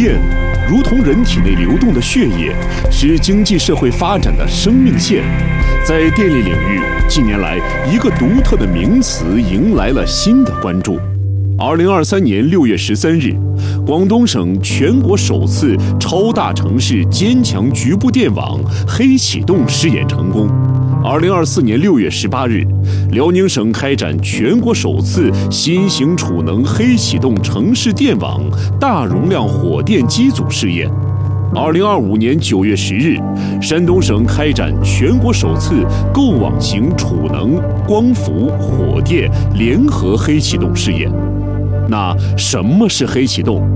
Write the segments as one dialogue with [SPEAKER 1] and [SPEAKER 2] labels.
[SPEAKER 1] 电如同人体内流动的血液，是经济社会发展的生命线。在电力领域，近年来一个独特的名词迎来了新的关注。2023年6月13日，广东省全国首次超大城市坚强局部电网黑启动试验成功。2024年6月18日，辽宁省开展全国首次新型储能黑启动城市电网大容量火电机组试验。2025年9月10日，山东省开展全国首次构网型储能、光伏、火电联合黑启动试验。那什么是黑启动？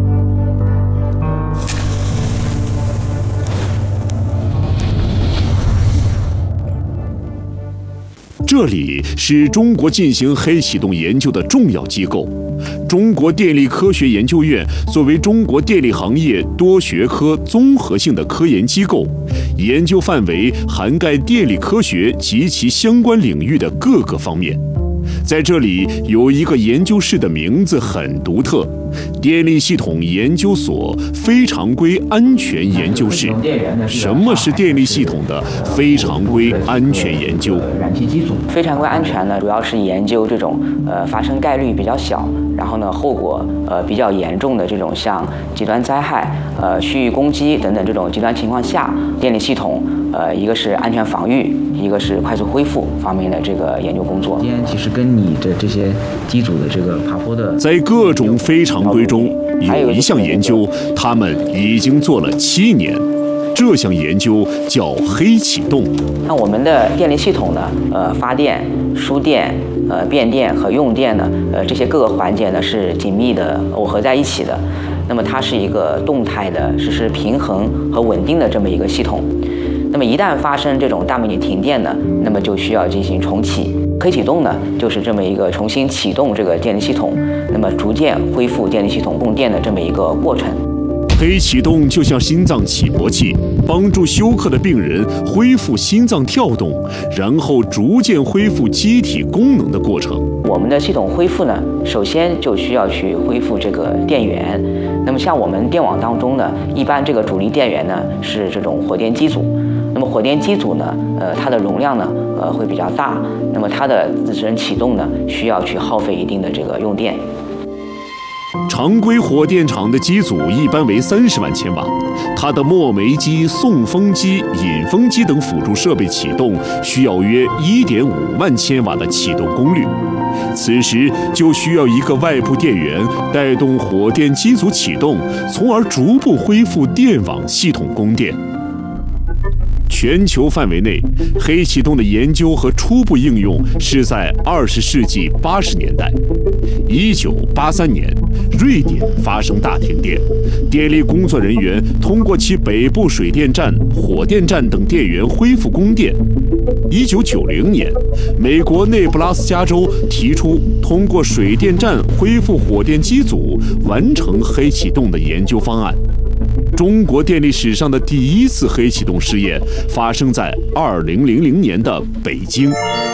[SPEAKER 1] 这里是中国进行黑启动研究的重要机构。中国电力科学研究院作为中国电力行业多学科综合性的科研机构，研究范围涵盖电力科学及其相关领域的各个方面。在这里有一个研究室的名字很独特，电力系统研究所非常规安全研究室。什么是电力系统的非常规安全研究？
[SPEAKER 2] 燃气机组非常规安全呢，主要是研究这种发生概率比较小，然后呢后果比较严重的这种像极端灾害、区域攻击等等这种极端情况下，电力系统一个是安全防御，一个是快速恢复方面的这个研究工作。今天其实跟你的这些机组的这个爬坡的，
[SPEAKER 1] 在各种非常规中，有一项研究，他们已经做了7年。这项研究叫黑启动。
[SPEAKER 2] 那我们的电力系统呢，发电、输电、变电和用电呢，这些各个环节呢是紧密的耦合在一起的。那么它是一个动态的实时平衡和稳定的这么一个系统。那么一旦发生这种大面积停电呢，那么就需要进行重启。黑启动呢，就是这么一个重新启动这个电力系统，那么逐渐恢复电力系统供电的这么一个过程。
[SPEAKER 1] 黑启动就像心脏起搏器，帮助休克的病人恢复心脏跳动，然后逐渐恢复机体功能的过程。
[SPEAKER 2] 我们的系统恢复呢，首先就需要去恢复这个电源。那么像我们电网当中呢，一般这个主力电源呢是这种火电机组。那么火电机组呢，它的容量呢，会比较大。那么它的自身启动呢，需要去耗费一定的这个用电。
[SPEAKER 1] 常规火电厂的机组一般为30万千瓦，它的墨煤机、送风机、引风机等辅助设备启动需要约1.5万千瓦的启动功率。此时就需要一个外部电源带动火电机组启动，从而逐步恢复电网系统供电。全球范围内，黑启动的研究和初步应用是在20世纪80年代。1983年，瑞典发生大停电，电力工作人员通过其北部水电站、火电站等电源恢复供电。1990年，美国内布拉斯加州提出通过水电站恢复火电机组，完成黑启动的研究方案。中国电力史上的第一次黑启动试验发生在2000年的北京。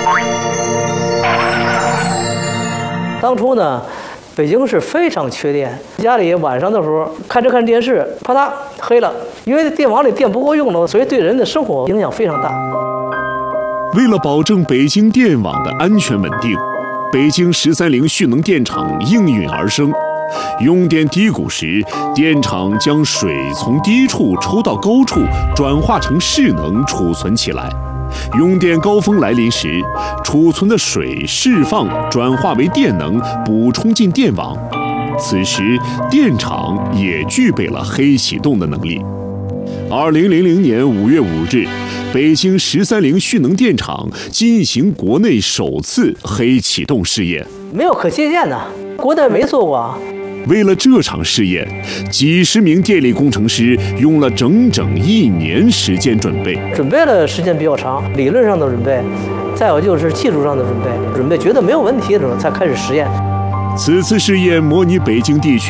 [SPEAKER 3] 当初呢，北京是非常缺电，家里晚上的时候开车看电视，啪嗒黑了，因为电网里电不够用了，所以对人的生活影响非常大。
[SPEAKER 1] 为了保证北京电网的安全稳定，北京130蓄能电厂应运而生。用电低谷时，电厂将水从低处抽到高处，转化成势能储存起来。用电高峰来临时，储存的水释放转化为电能，补充进电网。此时，电厂也具备了黑启动的能力。2000年5月5日，北京130蓄能电厂进行国内首次黑启动试验。
[SPEAKER 3] 没有可借鉴的，国内没做过啊。
[SPEAKER 1] 为了这场试验，几十名电力工程师用了整整1年时间准备。
[SPEAKER 3] 准备的时间比较长，理论上的准备，再有就是技术上的准备，觉得没有问题的时候才开始实验。
[SPEAKER 1] 此次试验模拟北京地区